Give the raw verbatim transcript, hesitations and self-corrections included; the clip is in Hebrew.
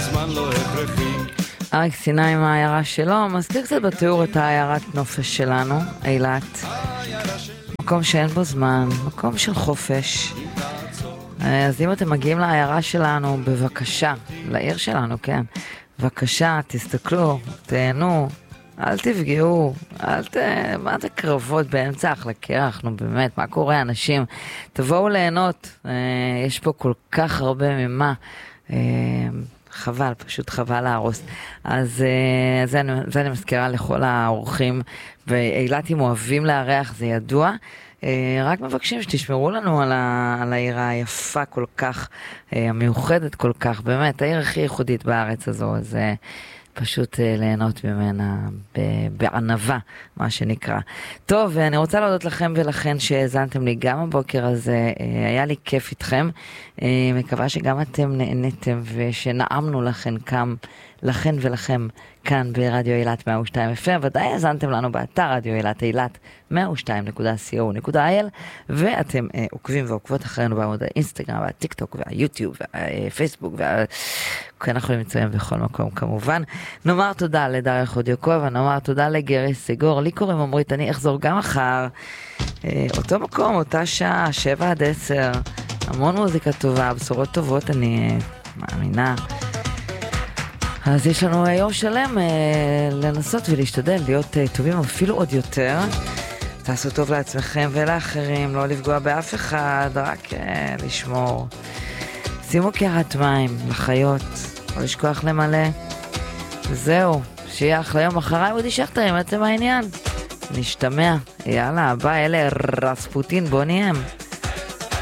הזמן לא הכרחי. אריק סיני עם העיירה שלו, מזכיר קצת בתיאור את העיירת נופש שלנו, אילת. מקום שאין בו זמן, מקום של חופש. אז אם אתם מגיעים לעיירה שלנו, בבקשה, לעיר שלנו, כן, בבקשה, תסתכלו, תהנו, אל תפגעו, אל ת... מה זה קרבות באמצע החלקרח, נו באמת, מה קורה אנשים? תבואו ליהנות, יש פה כל כך הרבה ממה. חבל, פשוט חבל להרוס. אז זה אני, זה אני מזכירה לכל האורחים, ואילתים אוהבים לארח, זה ידוע. רק מבקשים שתשמרו לנו על, ה, על העיר היפה כל כך, המיוחדת כל כך, באמת, העיר הכי ייחודית בארץ הזו, אז פשוט ליהנות ממנה בענווה, מה שנקרא. טוב, אני רוצה להודות לכם ולכן שהזנתם לי גם הבוקר הזה, היה לי כיף איתכם, מקווה שגם אתם נהניתם ושנעמנו לכם כאן, לכן ולכם כאן ברדיו אילת מאה ושתיים אף אם, ודאי הזנתם לנו באתר רדיו אילת אילת מאה ושתיים נקודה סי או נקודה איי אל, ואתם אה, עוקבים ועוקבות אחרינו בעמוד האינסטגרם והטיק טוק והיוטיוב והפייסבוק וה... אנחנו נמצאים בכל מקום כמובן. נאמר תודה לדריה חודיוקובה, נאמר תודה לגרי סגור, לי קוראים עמרית, אני אחזור גם מחר, אה, אותו מקום, אותה שעה, שבע עד עשר, המון מוזיקה טובה, בשורות טובות, אני אה, מאמינה. אז יש לנו יום שלם אה, לנסות ולהשתדל להיות אה, טובים אפילו עוד יותר. תעשו טוב לעצמכם ולאחרים, לא לפגוע באף אחד, רק אה, לשמור. שימו קערת מים לחיות, לא לשכוח למלא. זהו, שיהיה אחלה יום אחריי, אודי שכטר עם עצם העניין. נשתמע, יאללה, ביי, אלה רספוטין, בוא ניים.